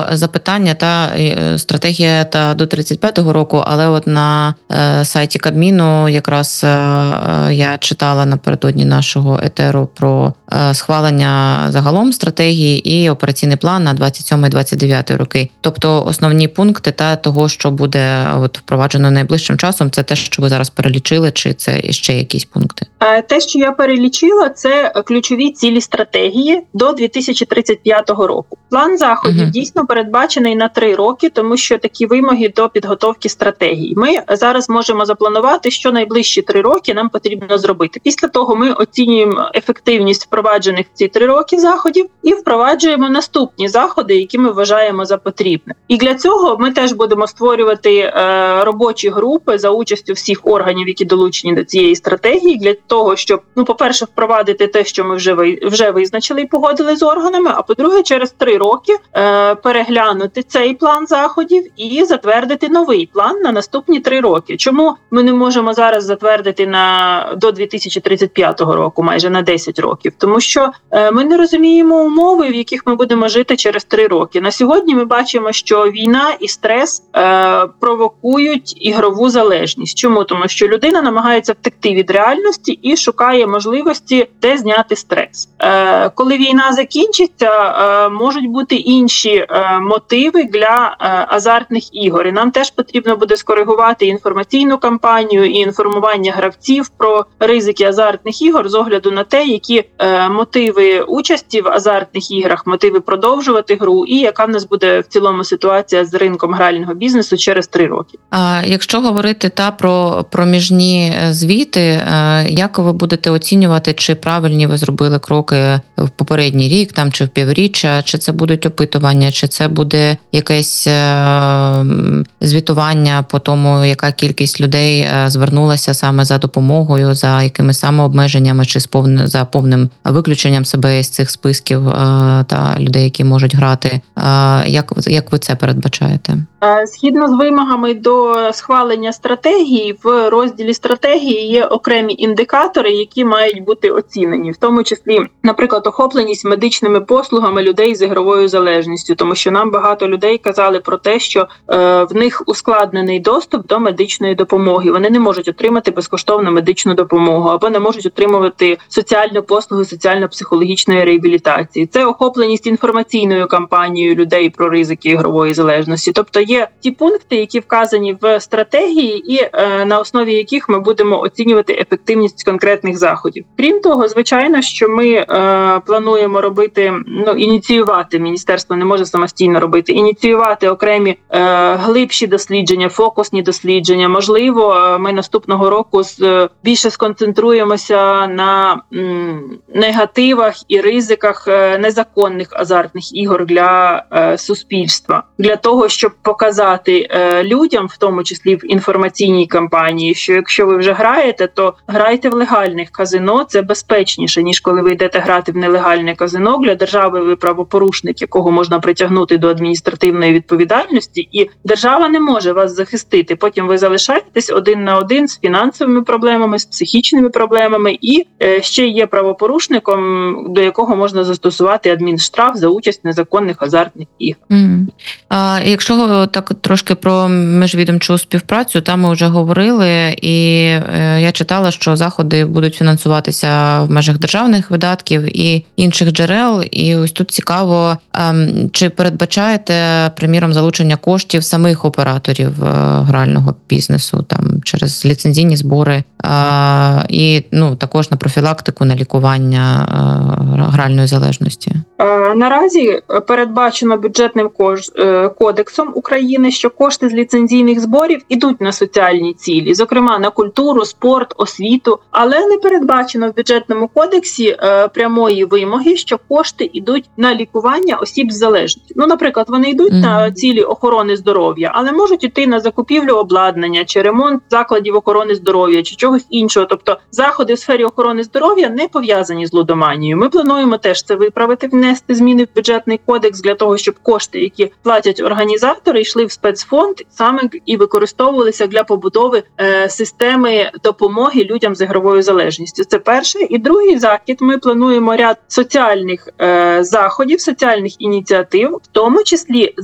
запитання та стратегія та до 35-го року, але от на сайті Кабміну якраз я читала напередодні нашого етеру про схвалення загалом стратегії і операційний план на 27-29 роки. Тобто основні пункти та того, що буде от впроваджено найближчим часом, це те, що ви зараз перелічили, чи це ще якісь пункти? Те, що я перелічила, це ключові цілі стратегії до 2035 року. План заходів дійсно передбачений на 3 роки, тому що такі вимоги до підготовки стратегії. Ми зараз можемо запланувати, що найближчі 3 роки нам потрібно зробити. Після того ми оцінюємо ефективність впроваджених в ці 3 роки заходів і впроваджуємо наступні заходи, які ми вважаємо за потрібне. І для цього ми теж будемо створювати робочі групи за участю всіх органів, які долучені до цієї стратегії, для того, щоб, по-перше, впровадити те, що ми вже визначили і погодили з органами, а по-друге, через 3 роки переглянути цей план заходів і затвердити новий план на наступні 3 роки. Чому ми не можемо зараз затвердити до 2035 року, майже на 10 років? Тому що ми не розуміємо умови, в яких ми будемо жити через 3 роки. На сьогодні ми бачимо, що війна і стрес провокують ігрову залежність. Чому? Тому що людина намагається втекти від реальності і шукає можливості, де зняти стрес. Коли війна закінчиться, можуть бути інші мотиви для азартних ігор. І нам теж потрібно буде скоригувати інформаційну кампанію і інформування гравців про ризики азартних ігор з огляду на те, які мотиви участі в азартних іграх, мотиви продовжувати гру і яка в нас буде в цілому ситуація з ринком грального бізнесу через 3 роки. А якщо говорити про проміжні звіти, як ви будете оцінювати, чи правильні ви зробили кроки в попередній рік там, чи в півріччя, чи це будуть опитування, чи це буде якесь звітування по тому, яка кількість людей звернулася саме за допомогою, за якими самообмеженнями, чи за повним виключенням себе з цих списків та людей, які можуть грати. Як ви це передбачаєте? Згідно з вимогами до схвалення стратегії, в розділі стратегії є окремі індикатори, які мають бути оцінені, в тому числі, наприклад, охопленість медичними послугами людей з ігровою залежністю, тому що нам багато людей казали про те, що в них ускладнений доступ до медичної допомоги. Вони не можуть отримати безкоштовну медичну допомогу або не можуть отримувати соціальну послугу соціально-психологічної реабілітації. Це охопленість інформаційною кампанією людей про ризики ігрової залежності. Тобто є ті пункти, які вказані в стратегії і на основі яких ми будемо оцінювати ефективність конкретних заходів. Крім того, звичайно, що ми плануємо робити, ініціювати, міністерство не може самостійно робити, ініціювати окремі глибші дослідження, фокусні дослідження. Можливо, ми наступного року більше сконцентруємося на негативах і ризиках незаконних азартних ігор для суспільства. Для того, щоб показати людям, в тому числі в інформаційній кампанії, що якщо ви вже граєте, то грайте в легальних казино, це безпечніше, ніж коли ви йдете грати в нелегальне казино. Для держави ви правопорушник, якого можна притягнути до адміністративної відповідальності, і держава не може вас захистити. Потім ви залишаєтесь один на один з фінансовими проблемами, з психічними проблемами, і ще є правопорушником, до якого можна застосувати адмінштраф за участь в незаконних азартних іграх. А якщо так трошки про міжвідомчу співпрацю, там ми вже говорили, і я читала, що заходи будуть фінансуватися в межах державних видатків і інших джерел. І ось тут цікаво, чи передбачаєте, приміром, залучення коштів самих операторів грального бізнесу там через ліцензійні збори і також на профілактику, на лікування гральної залежності? Наразі передбачено бюджетним кодексом України, що кошти з ліцензійних зборів ідуть на соціальні цілі, зокрема на культуру, спорт, освіту, але не передбачено в бюджетному кодексі прямої вимоги, що кошти ідуть на лікування осіб з залежністю. Наприклад, вони йдуть на цілі охорони здоров'я, але можуть йти на закупівлю обладнання, чи ремонт закладів охорони здоров'я, чи чогось іншого. Тобто заходи в сфері охорони здоров'я не пов'язані з лудоманією. Ми плануємо теж це виправити, внести зміни в бюджетний кодекс для того, щоб кошти, які платять організатори, йшли в спецфонд саме і використовувалися для побудови системи допомоги людям з ігровою залежністю. Це перше. І другий захід, ми плануємо ряд соціальних заходів, соціальних ініціатив, в тому числі